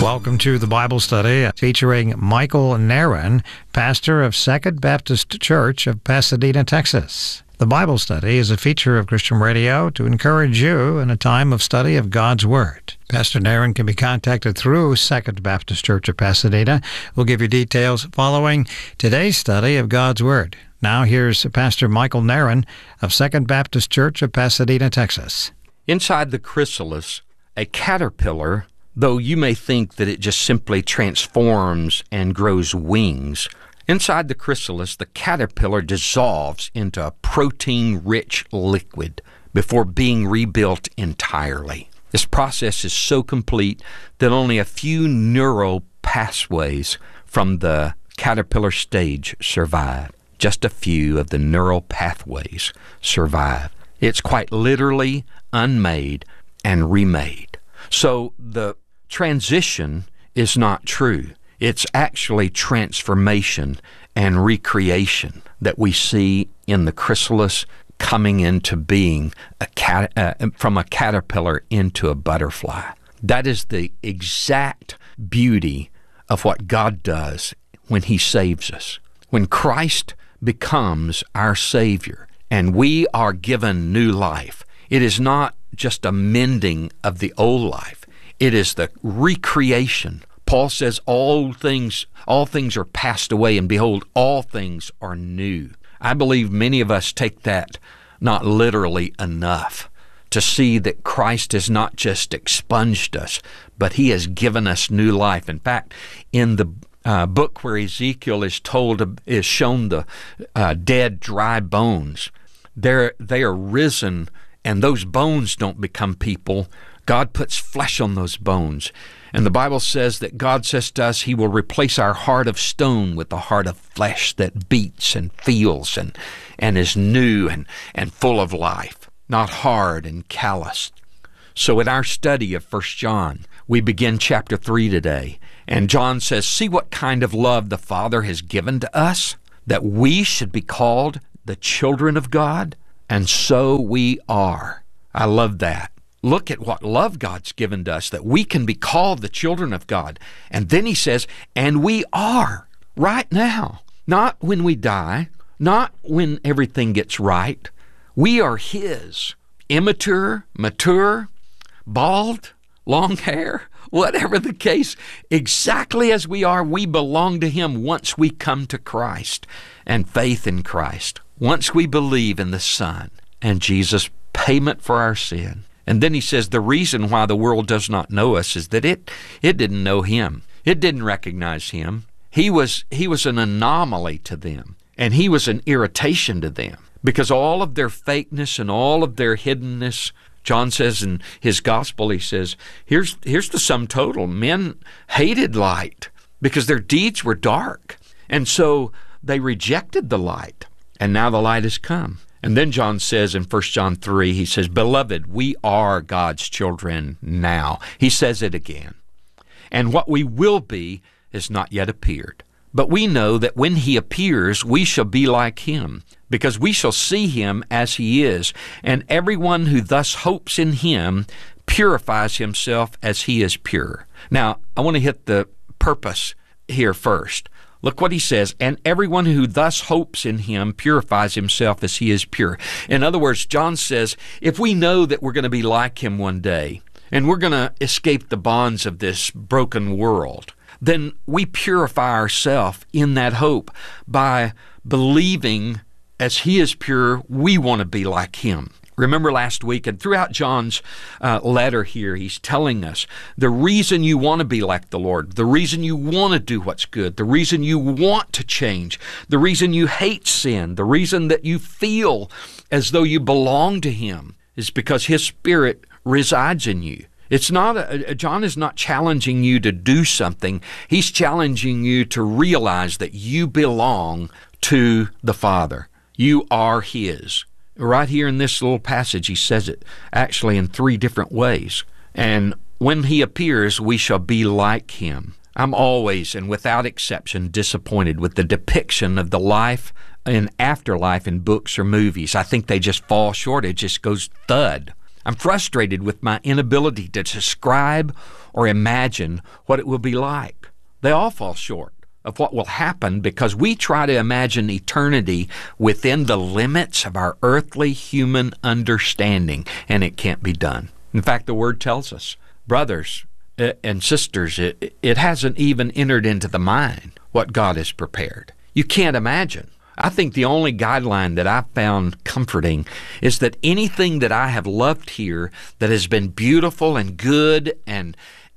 Welcome to the Bible study featuring Michael Narron, pastor of Second Baptist Church of Pasadena, Texas. The Bible study is a feature of Christian Radio to encourage you in a time of study of God's Word. Pastor Narron can be contacted through Second Baptist Church of Pasadena. We'll give you details following today's study of God's Word. Now here's Pastor Michael Narron of Second Baptist Church of Pasadena, Texas. Inside the chrysalis, a caterpillar, though you may think that it just simply transforms and grows wings, inside the chrysalis, the caterpillar dissolves into a protein-rich liquid before being rebuilt entirely. This process is so complete that only a few neural pathways from the caterpillar stage survive. Just a few of the neural pathways survive. It's quite literally unmade and remade. So the transition is not true. It's actually transformation and recreation that we see in the chrysalis coming into being from a caterpillar into a butterfly. That is the exact beauty of what God does when He saves us. When Christ becomes our Savior and we are given new life, it is not just a mending of the old life. It is the recreation. Paul says all things are passed away, and behold, all things are new. I believe many of us take that not literally enough to see that Christ has not just expunged us, but He has given us new life. In fact, in the book where Ezekiel is shown the dead, dry bones, they are risen, and those bones don't become people. God puts flesh on those bones. And the Bible says that God says to us, He will replace our heart of stone with a heart of flesh that beats and feels and is new and full of life, not hard and calloused. So in our study of 1 John, we begin chapter 3 today. And John says, see what kind of love the Father has given to us, that we should be called the children of God. And so we are. I love that. Look at what love God's given to us, that we can be called the children of God. And then He says, and we are right now. Not when we die, not when everything gets right. We are His. Immature, mature, bald, long hair, whatever the case, exactly as we are, we belong to Him once we come to Christ and faith in Christ. Once we believe in the Son and Jesus' payment for our sin. And then He says the reason why the world does not know us is that it didn't know Him. It didn't recognize Him. He was an anomaly to them, and He was an irritation to them because all of their fakeness and all of their hiddenness. John says in his gospel, he says, here's the sum total. Men hated light because their deeds were dark, and so they rejected the light, and now the light has come. And then John says in 1 John 3, he says, beloved, we are God's children now. He says it again. And what we will be has not yet appeared. But we know that when He appears, we shall be like Him, because we shall see Him as He is. And everyone who thus hopes in Him purifies himself as He is pure. Now, I want to hit the purpose here first. Look what he says, and everyone who thus hopes in Him purifies himself as He is pure. In other words, John says, if we know that we're going to be like Him one day, and we're going to escape the bonds of this broken world, then we purify ourselves in that hope by believing as He is pure, we want to be like Him. Remember last week, and throughout John's letter here, he's telling us the reason you want to be like the Lord, the reason you want to do what's good, the reason you want to change, the reason you hate sin, the reason that you feel as though you belong to Him is because His Spirit resides in you. It's not John is not challenging you to do something. He's challenging you to realize that you belong to the Father. You are His. Right here in this little passage, he says it actually in 3 different ways. And when He appears, we shall be like Him. I'm always and without exception disappointed with the depiction of the life and afterlife in books or movies. I think they just fall short. It just goes thud. I'm frustrated with my inability to describe or imagine what it will be like. They all fall short of what will happen because we try to imagine eternity within the limits of our earthly human understanding, and it can't be done. In fact, the Word tells us, brothers and sisters, it hasn't even entered into the mind what God has prepared. You can't imagine. I think the only guideline that I've found comforting is that anything that I have loved here that has been beautiful and good and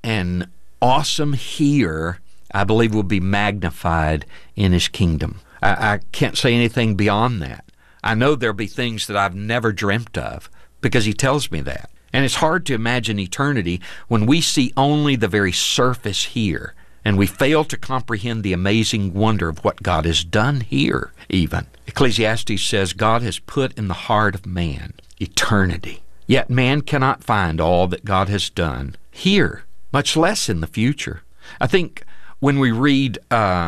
awesome here, I believe will be magnified in His kingdom. I can't say anything beyond that. I know there'll be things that I've never dreamt of because He tells me that. And it's hard to imagine eternity when we see only the very surface here, and we fail to comprehend the amazing wonder of what God has done here even. Ecclesiastes says God has put in the heart of man eternity. Yet man cannot find all that God has done here, much less in the future. I think when we read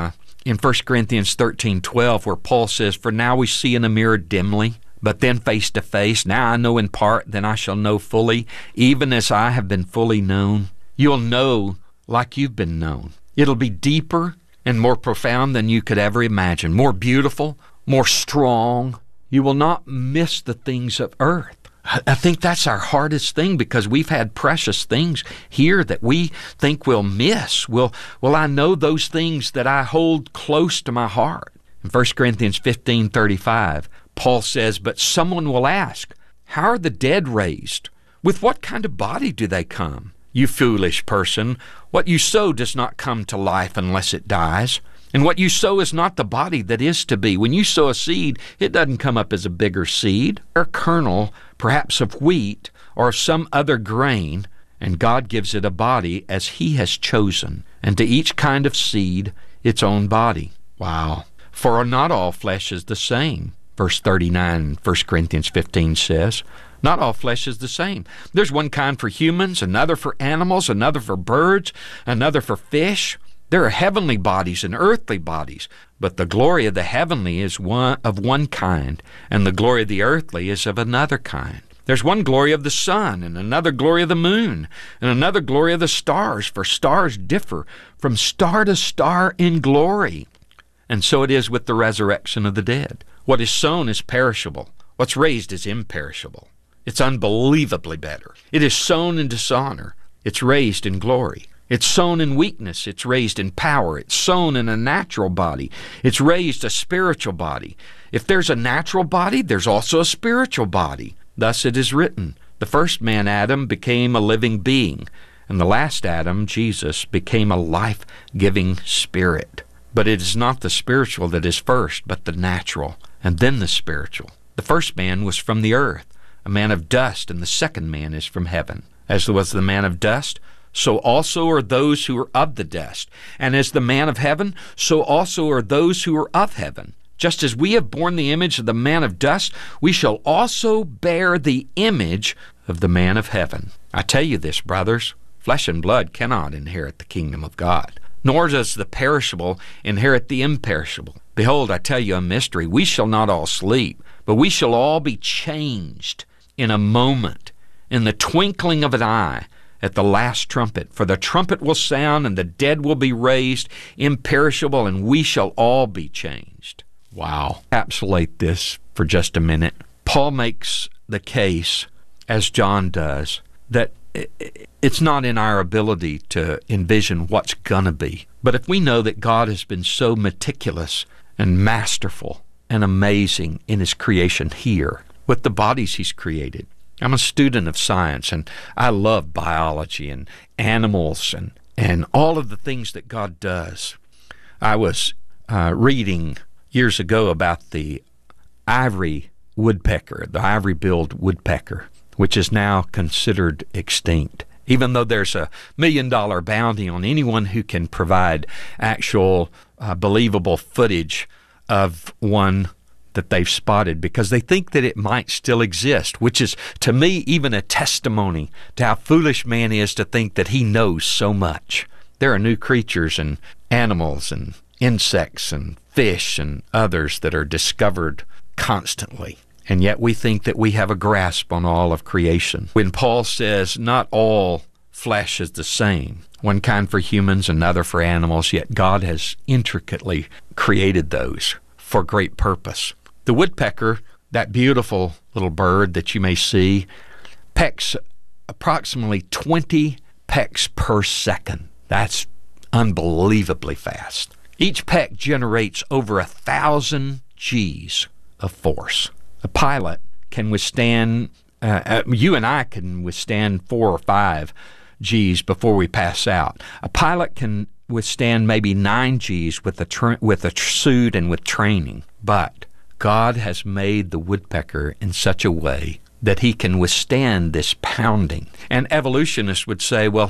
in 1 Corinthians 13:12, where Paul says, "For now we see in a mirror dimly, but then face to face. Now I know in part, then I shall know fully, even as I have been fully known." You'll know like you've been known. It'll be deeper and more profound than you could ever imagine, more beautiful, more strong. You will not miss the things of earth. I think that's our hardest thing because we've had precious things here that we think we'll miss. Well, I know those things that I hold close to my heart. In 1 Corinthians 15:35, Paul says, "But someone will ask, how are the dead raised? With what kind of body do they come? You foolish person, what you sow does not come to life unless it dies. And what you sow is not the body that is to be. When you sow a seed, it doesn't come up as a bigger seed, or a kernel, perhaps of wheat, or of some other grain, and God gives it a body as He has chosen, and to each kind of seed its own body." Wow. "For not all flesh is the same," verse 39, 1 Corinthians 15 says. Not all flesh is the same. There's one kind for humans, another for animals, another for birds, another for fish. There are heavenly bodies and earthly bodies, but the glory of the heavenly is of one kind, and the glory of the earthly is of another kind. There's one glory of the sun, and another glory of the moon, and another glory of the stars, for stars differ from star to star in glory. And so it is with the resurrection of the dead. What is sown is perishable. What's raised is imperishable. It's unbelievably better. It is sown in dishonor. It's raised in glory. It's sown in weakness. It's raised in power. It's sown in a natural body. It's raised a spiritual body. If there's a natural body, there's also a spiritual body. Thus it is written, the first man, Adam, became a living being, and the last Adam, Jesus, became a life-giving spirit. But it is not the spiritual that is first, but the natural, and then the spiritual. The first man was from the earth, a man of dust, and the second man is from heaven. As was the man of dust, so also are those who are of the dust. And as the man of heaven, so also are those who are of heaven. Just as we have borne the image of the man of dust, we shall also bear the image of the man of heaven. I tell you this, brothers, flesh and blood cannot inherit the kingdom of God, nor does the perishable inherit the imperishable. Behold, I tell you a mystery. We shall not all sleep, but we shall all be changed in a moment, in the twinkling of an eye, at the last trumpet. For the trumpet will sound, and the dead will be raised imperishable, and we shall all be changed. Wow. Encapsulate this for just a minute. Paul makes the case, as John does, that it's not in our ability to envision what's gonna be. But if we know that God has been so meticulous and masterful and amazing in His creation here, with the bodies He's created. I'm a student of science, and I love biology and animals and all of the things that God does. I was reading years ago about the ivory woodpecker, the ivory-billed woodpecker, which is now considered extinct, even though there's a $1 million bounty on anyone who can provide actual believable footage of one that they've spotted, because they think that it might still exist, which is, to me, even a testimony to how foolish man is to think that he knows so much. There are new creatures and animals and insects and fish and others that are discovered constantly. And yet we think that we have a grasp on all of creation. When Paul says, not all flesh is the same, one kind for humans, another for animals, yet God has intricately created those for great purpose. The woodpecker, that beautiful little bird that you may see, pecks approximately 20 pecks per second. That's unbelievably fast. Each peck generates over 1,000 Gs of force. A pilot can withstand, you and I can withstand 4 or 5 Gs before we pass out. A pilot can withstand maybe 9 Gs with a suit and with training. But God has made the woodpecker in such a way that he can withstand this pounding. And evolutionists would say, well,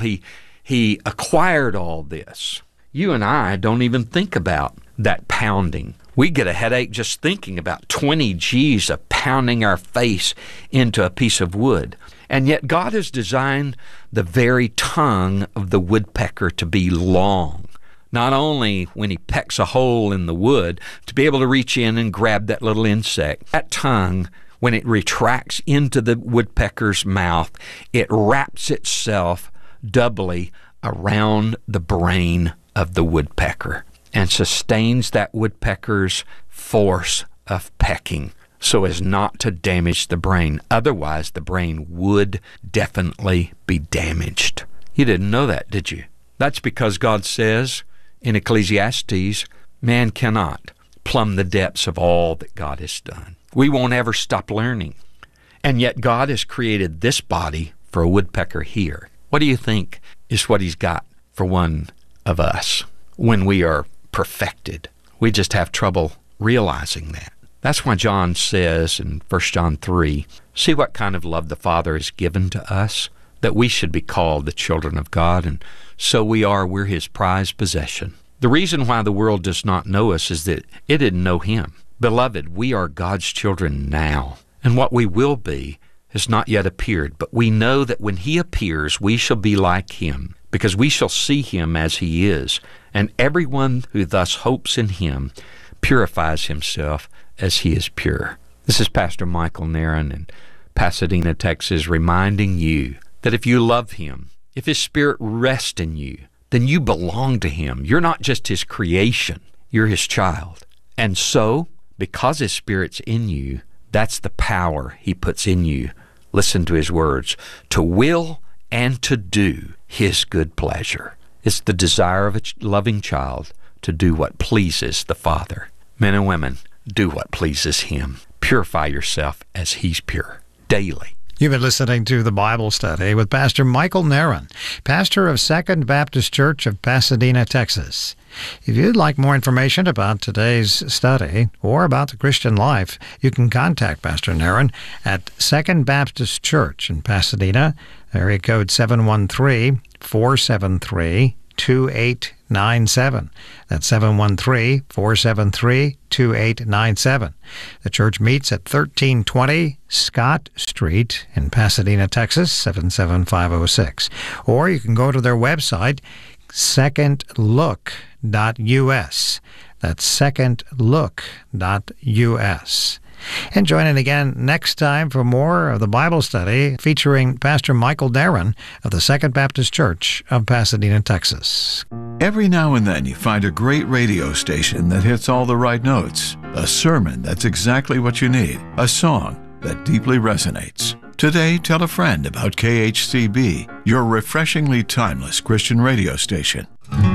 he acquired all this. You and I don't even think about that pounding. We get a headache just thinking about 20 Gs of pounding our face into a piece of wood. And yet God has designed the very tongue of the woodpecker to be long. Not only when he pecks a hole in the wood, to be able to reach in and grab that little insect. That tongue, when it retracts into the woodpecker's mouth, it wraps itself doubly around the brain of the woodpecker and sustains that woodpecker's force of pecking so as not to damage the brain. Otherwise, the brain would definitely be damaged. You didn't know that, did you? That's because God says in Ecclesiastes, man cannot plumb the depths of all that God has done. We won't ever stop learning. And yet God has created this body for a woodpecker here. What do you think is what he's got for one of us when we are perfected? We just have trouble realizing that. That's why John says in 1 John 3, see what kind of love the Father has given to us, that we should be called the children of God, and so we're his prized possession. The reason why the world does not know us is that it didn't know him. Beloved, we are God's children now, and what we will be has not yet appeared, but we know that when he appears, we shall be like him, because we shall see him as he is, and everyone who thus hopes in him purifies himself as he is pure. This is Pastor Michael Narron in Pasadena, Texas, reminding you that if you love him, if his Spirit rests in you, then you belong to him. You're not just his creation, you're his child. And so, because his Spirit's in you, that's the power he puts in you. Listen to his words, to will and to do his good pleasure. It's the desire of a loving child to do what pleases the Father. Men and women, do what pleases him. Purify yourself as he's pure daily. You've been listening to the Bible Study with Pastor Michael Narron, pastor of Second Baptist Church of Pasadena, Texas. If you'd like more information about today's study or about the Christian life, you can contact Pastor Narron at Second Baptist Church in Pasadena, area code 713-473-2897. That's 713-473-2897. The church meets at 1320 Scott Street in Pasadena, Texas, 77506. Or you can go to their website, secondlook.us. That's secondlook.us. And join in again next time for more of the Bible Study featuring Pastor Michael Narron of the Second Baptist Church of Pasadena, Texas. Every now and then you find a great radio station that hits all the right notes, a sermon that's exactly what you need, a song that deeply resonates. Today, tell a friend about KHCB, your refreshingly timeless Christian radio station.